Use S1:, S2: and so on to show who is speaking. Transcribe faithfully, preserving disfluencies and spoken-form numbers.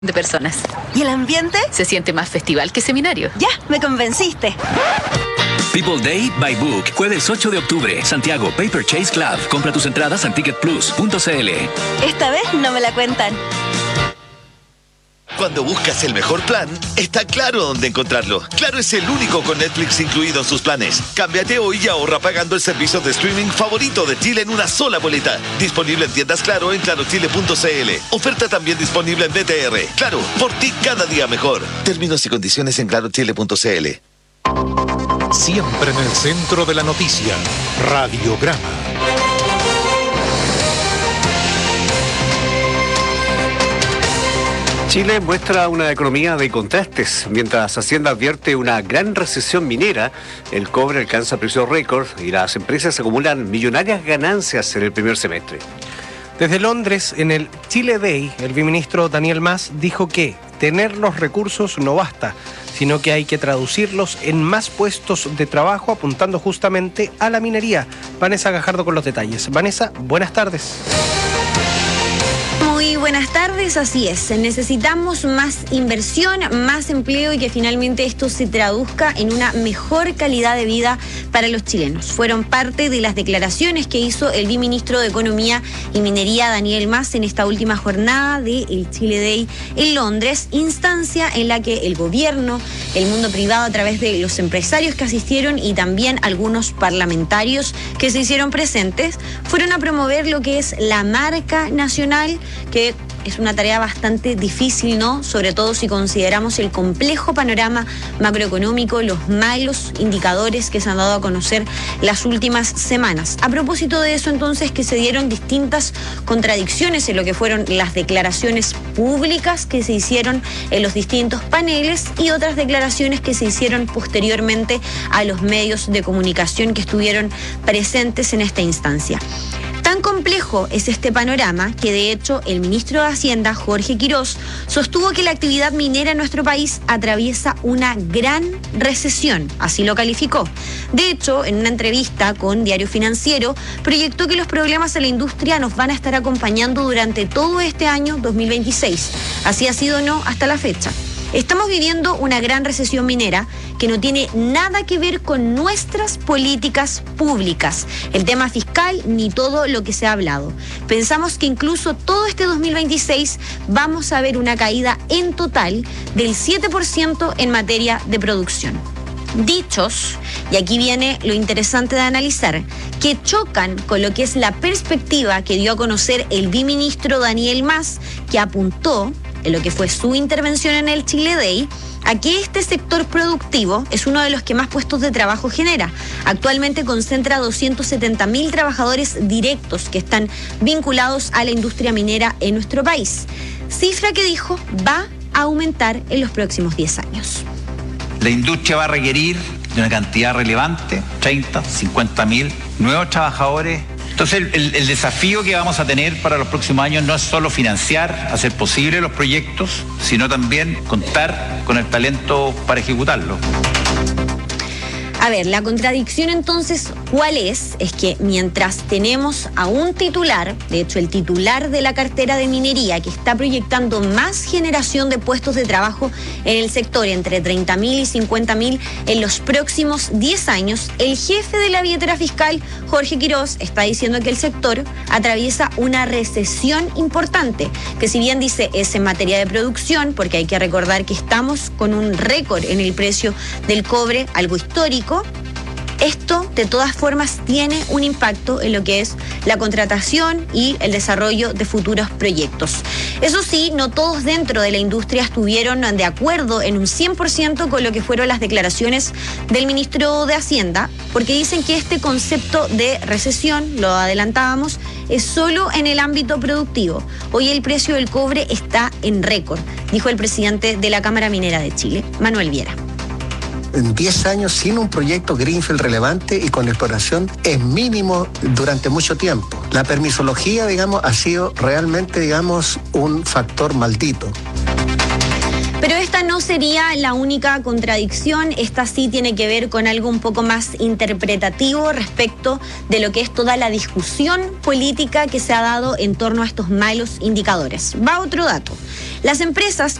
S1: de personas.
S2: ¿Y el ambiente?
S1: Se siente más festival que seminario.
S2: Ya, me convenciste.
S3: People Day by Book, jueves ocho de octubre, Santiago, Paper Chase Club. Compra tus entradas en ticket plus punto c l.
S2: Esta vez no me la cuentan.
S4: Cuando buscas el mejor plan, está claro dónde encontrarlo. Claro es el único con Netflix incluido en sus planes. Cámbiate hoy y ahorra pagando el servicio de streaming favorito de Chile en una sola boleta. Disponible en tiendas Claro en claro chile punto c l. Oferta también disponible en B T R. Claro, por ti cada día mejor. Términos y condiciones en claro chile punto c l.
S5: Siempre en el centro de la noticia. Radiograma.
S6: Chile muestra una economía de contrastes. Mientras Hacienda advierte una gran recesión minera, el cobre alcanza precios récord y las empresas acumulan millonarias ganancias en el primer semestre.
S7: Desde Londres, en el Chile Day, el viceministro Daniel Mas dijo que tener los recursos no basta, sino que hay que traducirlos en más puestos de trabajo, apuntando justamente a la minería. Vanessa Gajardo con los detalles. Vanessa, buenas tardes.
S8: Muy buenas tardes, así es. Necesitamos más inversión, más empleo y que finalmente esto se traduzca en una mejor calidad de vida para los chilenos. Fueron parte de las declaraciones que hizo el viceministro de Economía y Minería, Daniel Mas, en esta última jornada del Chile Day en Londres, instancia en la que el gobierno, el mundo privado a través de los empresarios que asistieron y también algunos parlamentarios que se hicieron presentes, fueron a promover lo que es la marca nacional, que es una tarea bastante difícil, ¿no? Sobre todo si consideramos el complejo panorama macroeconómico, los malos indicadores que se han dado a conocer las últimas semanas. A propósito de eso, entonces, que se dieron distintas contradicciones en lo que fueron las declaraciones públicas que se hicieron en los distintos paneles y otras declaraciones que se hicieron posteriormente a los medios de comunicación que estuvieron presentes en esta instancia. Tan complejo es este panorama que, de hecho, el ministro de Hacienda, Jorge Quirós, sostuvo que la actividad minera en nuestro país atraviesa una gran recesión, así lo calificó. De hecho, en una entrevista con Diario Financiero, proyectó que los problemas en la industria nos van a estar acompañando durante todo este año dos mil veintiséis. Así ha sido, ¿no?, hasta la fecha. Estamos viviendo una gran recesión minera que no tiene nada que ver con nuestras políticas públicas, el tema fiscal ni todo lo que se ha hablado. Pensamos que incluso todo este dos mil veintiséis vamos a ver una caída en total del siete por ciento en materia de producción. Dichos, y aquí viene lo interesante de analizar, que chocan con lo que es la perspectiva que dio a conocer el viceministro Daniel Mas, que apuntó en lo que fue su intervención en el Chile Day, a que este sector productivo es uno de los que más puestos de trabajo genera. Actualmente concentra doscientos setenta mil trabajadores directos que están vinculados a la industria minera en nuestro país. Cifra que dijo va a aumentar en los próximos diez años.
S9: La industria va a requerir de una cantidad relevante, treinta, cincuenta mil nuevos trabajadores. Entonces el, el desafío que vamos a tener para los próximos años no es solo financiar, hacer posible los proyectos, sino también contar con el talento para ejecutarlos.
S8: A ver, la contradicción entonces, ¿cuál es? Es que mientras tenemos a un titular, de hecho el titular de la cartera de minería, que está proyectando más generación de puestos de trabajo en el sector, entre treinta mil y cincuenta mil en los próximos diez años, el jefe de la billetera fiscal, Jorge Quirós, está diciendo que el sector atraviesa una recesión importante, que si bien dice es en materia de producción, porque hay que recordar que estamos con un récord en el precio del cobre, algo histórico, esto, de todas formas, tiene un impacto en lo que es la contratación y el desarrollo de futuros proyectos. Eso sí, no todos dentro de la industria estuvieron de acuerdo en un cien por ciento con lo que fueron las declaraciones del ministro de Hacienda, porque dicen que este concepto de recesión, lo adelantábamos, es solo en el ámbito productivo. Hoy el precio del cobre está en récord, dijo el presidente de la Cámara Minera de Chile, Manuel Viera.
S10: En diez años sin un proyecto greenfield relevante y con exploración es mínimo durante mucho tiempo. La permisología, digamos, ha sido realmente, digamos, un factor maldito.
S8: Pero esta no sería la única contradicción, esta sí tiene que ver con algo un poco más interpretativo respecto de lo que es toda la discusión política que se ha dado en torno a estos malos indicadores. Va otro dato. Las empresas